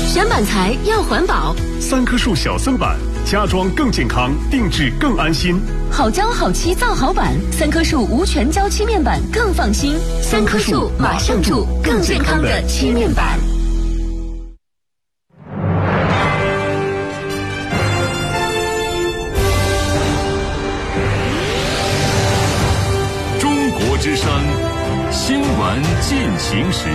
选板材要环保， 三棵树小森板，家装更健康，定制更安心。 好胶好漆造好板，三棵树无全胶漆面板更放心。三棵树马上住更健康的漆面板。 中国之声新闻进行时。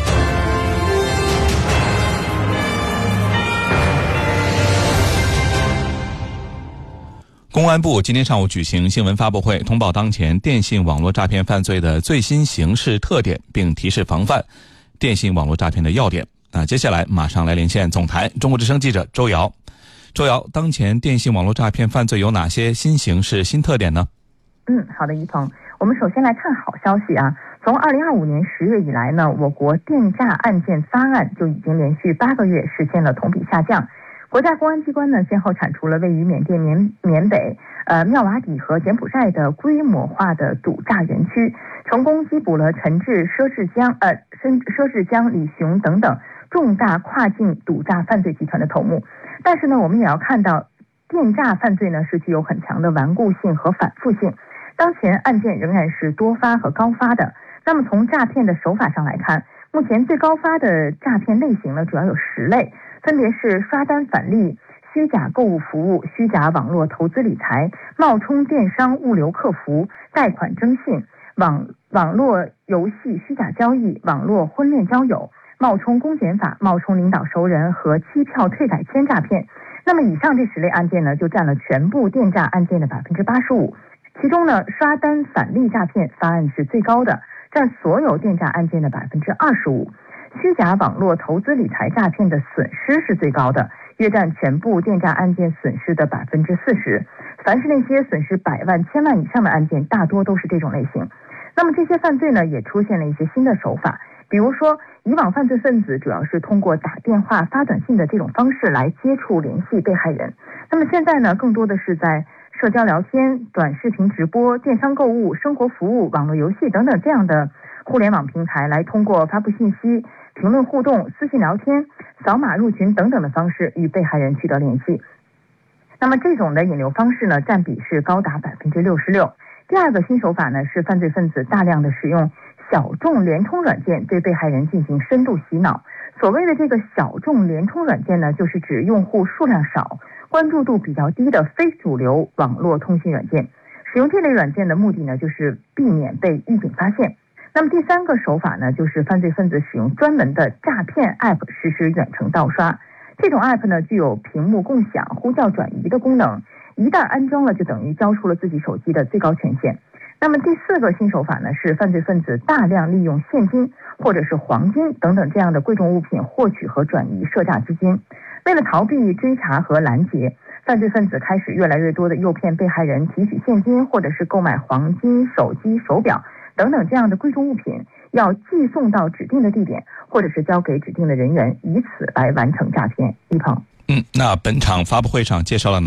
公安部今天上午举行新闻发布会，通报当前电信网络诈骗犯罪的最新形势特点，并提示防范电信网络诈骗的要点。接下来马上来连线总台中国之声记者周瑶。周瑶，当前电信网络诈骗犯罪有哪些新形势、新特点呢？ 好的，一鹏，我们首先来看好消息啊。从2025年10月以来呢，我国电诈案件发案就已经连续8个月实现了同比下降。国家公安机关呢，先后铲除了位于缅甸缅北、妙瓦底和柬埔寨的规模化的赌诈园区，成功缉捕了陈志、佘志江、李雄等等重大跨境赌诈犯罪集团的头目。但是呢，我们也要看到，电诈犯罪呢是具有很强的顽固性和反复性，当前案件仍然是多发和高发的。那么从诈骗的手法上来看，目前最高发的诈骗类型呢，主要有10类。分别是刷单返利、虚假购物服务、虚假网络投资理财、冒充电商物流客服、贷款征信、网络游戏虚假交易、网络婚恋交友、冒充公检法、冒充领导熟人和欺票退改签诈骗。那么以上这10类案件呢，就占了全部电诈案件的85%。其中呢，刷单返利诈骗发案是最高的，占所有电诈案件的25%。虚假网络投资理财诈骗的损失是最高的，约占全部电诈案件损失的40%。凡是那些损失100万、1000万以上的案件，大多都是这种类型。那么这些犯罪呢，也出现了一些新的手法，比如说，以往犯罪分子主要是通过打电话、发短信的这种方式来接触联系被害人。那么现在呢，更多的是在社交聊天、短视频直播、电商购物、生活服务、网络游戏等等这样的互联网平台，来通过发布信息、评论互动、私信聊天、扫码入群等等的方式与被害人取得联系。那么这种的引流方式呢，占比是高达66%。第二个新手法呢，是犯罪分子大量的使用小众联通软件对被害人进行深度洗脑。所谓的这个小众联通软件呢，就是指用户数量少、关注度比较低的非主流网络通信软件。使用这类软件的目的呢，就是避免被狱警发现。那么第三个手法呢，就是犯罪分子使用专门的诈骗 App 实施远程盗刷。这种 App 呢，具有屏幕共享、呼叫转移的功能，一旦安装了，就等于交出了自己手机的最高权限。那么第4个新手法呢，是犯罪分子大量利用现金或者是黄金等等这样的贵重物品获取和转移涉诈资金。为了逃避追查和拦截，犯罪分子开始越来越多的诱骗被害人提取现金，或者是购买黄金、手机、手表等等这样的贵重物品，要寄送到指定的地点，或者是交给指定的人员，以此来完成诈骗。一鹏， 那本场发布会上介绍了